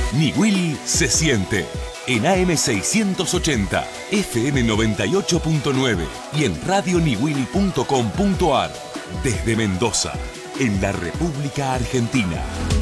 Niwili se siente en AM 680, FM 98.9 y en radioniwili.com.ar. Desde Mendoza, en la República Argentina.